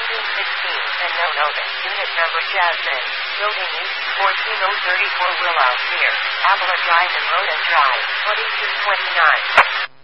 and Nonogan, Unit Number Jasmine, Building East, 14034 Willow, near Avila Drive and Rhoda Drive, 2229.